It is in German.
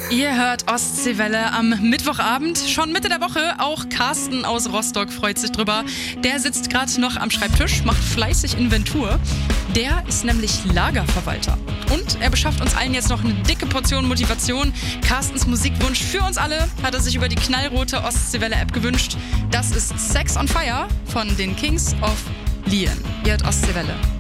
Ihr hört Ostseewelle am Mittwochabend, schon Mitte der Woche. Auch Carsten aus Rostock freut sich drüber. Der sitzt gerade noch am Schreibtisch, macht fleißig Inventur. Der ist nämlich Lagerverwalter. Und er beschafft uns allen jetzt noch eine dicke Portion Motivation. Carstens Musikwunsch für uns alle hat er sich über die knallrote Ostseewelle-App gewünscht. Das ist Sex on Fire von den Kings of Leon. Ihr hört Ostseewelle.